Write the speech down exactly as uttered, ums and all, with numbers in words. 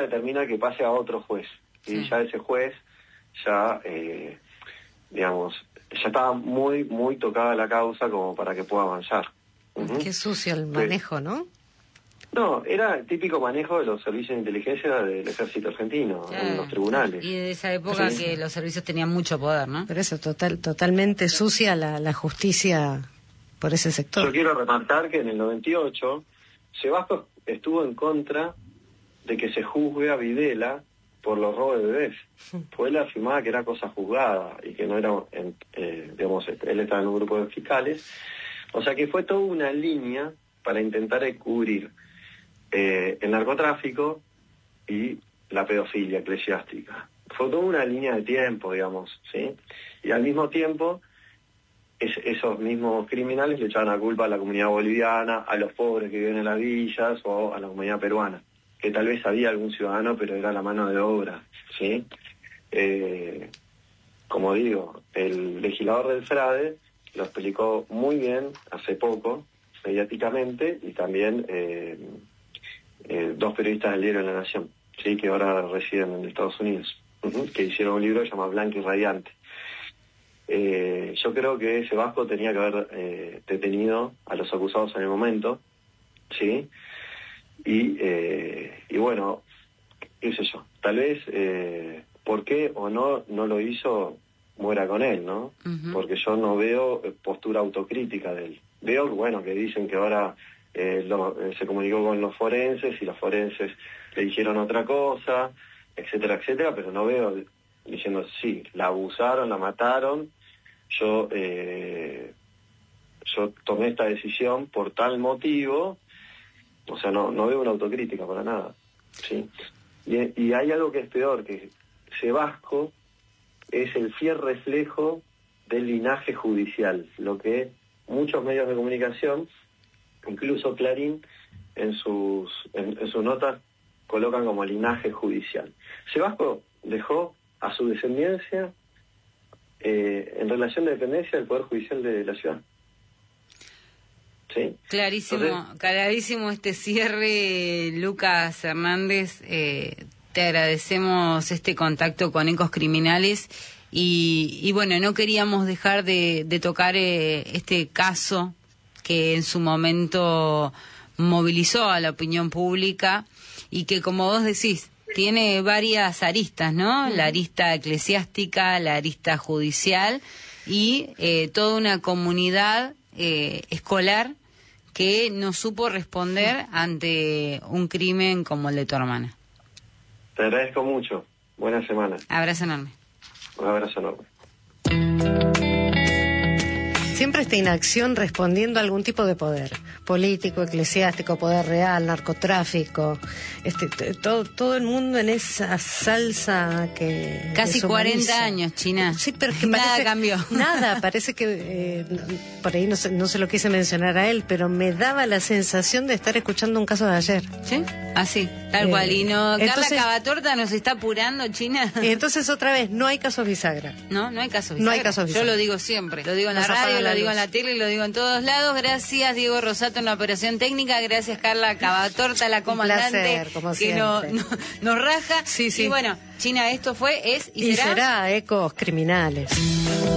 determina que pase a otro juez. Y sí. ya ese juez, ya, eh, digamos, ya estaba muy, muy tocada la causa como para que pueda avanzar. Uh-huh. Qué sucio el manejo, ¿no? No, era el típico manejo de los servicios de inteligencia del ejército argentino, claro, en los tribunales. Y de esa época sí. que los servicios tenían mucho poder, ¿no? Pero eso, total, totalmente sucia la, la justicia por ese sector. Yo quiero remarcar que en el noventa y ocho, Sebasco estuvo en contra de que se juzgue a Videla por los robos de bebés. Pues él afirmaba que era cosa juzgada y que no era, eh, digamos, él estaba en un grupo de fiscales. O sea que fue toda una línea para intentar cubrir Eh, el narcotráfico y la pedofilia eclesiástica. Fue toda una línea de tiempo, digamos, ¿sí? Y al mismo tiempo, es, esos mismos criminales le echaban la culpa a la comunidad boliviana, a los pobres que viven en las villas o a la comunidad peruana, que tal vez había algún ciudadano, pero era la mano de obra, ¿sí? Eh, como digo, el legislador del Frade lo explicó muy bien hace poco, mediáticamente, y también... Eh, Eh, dos periodistas del diario La Nación, sí, que ahora residen en Estados Unidos, uh-huh, que hicieron un libro llamado Blanco y Radiante. Eh, yo creo que Sebasco tenía que haber eh, detenido a los acusados en el momento, sí, y, eh, y bueno, qué sé yo, tal vez, eh, ¿por qué o no no lo hizo? Muera con él, ¿no? Uh-huh. Porque yo no veo postura autocrítica de él. Veo, bueno, que dicen que ahora... Eh, lo, eh, se comunicó con los forenses y los forenses le dijeron otra cosa, etcétera, etcétera, pero no veo diciendo, sí, la abusaron, la mataron, yo eh, yo tomé esta decisión por tal motivo, o sea, no no veo una autocrítica para nada, ¿sí? Y, y hay algo que es peor, que Sebasco es el fiel reflejo del linaje judicial, lo que muchos medios de comunicación, incluso Clarín, en sus en, en sus notas colocan como linaje judicial. Sebasco dejó a su descendencia eh, en relación de dependencia del Poder Judicial de la ciudad. ¿Sí? Clarísimo, Entonces, clarísimo este cierre, Lucas Hernández. Eh, te agradecemos este contacto con Ecos Criminales y, y bueno, no queríamos dejar de, de tocar eh, este caso que en su momento movilizó a la opinión pública y que, como vos decís, tiene varias aristas, ¿no? La arista eclesiástica, la arista judicial y eh, toda una comunidad eh, escolar que no supo responder ante un crimen como el de tu hermana. Te agradezco mucho. Buena semana. Abrazo enorme. Un abrazo enorme. Siempre esta inacción respondiendo a algún tipo de poder político, eclesiástico, poder real, narcotráfico, este, todo, todo el mundo en esa salsa que casi cuarenta años, China. Sí, pero que nada parece, cambió. Nada, parece que eh, por ahí no se, no se lo quise mencionar a él, pero me daba la sensación de estar escuchando un caso de ayer. Sí, así, tal eh, cual. Y no, entonces, Carla Cavatorta nos está apurando, China. Y entonces otra vez, no hay casos bisagra. No, no hay casos bisagra. No hay casos bisagra. Yo lo digo siempre, lo digo en la radio, lo digo en la tele, lo digo en todos lados. Gracias, Diego Rosato, en la operación técnica. Gracias, Carla Cavatorta, la comandante, placer, como que no, no, nos raja. Sí, sí. Y bueno, China, esto fue, es y, y será. será Ecos Criminales.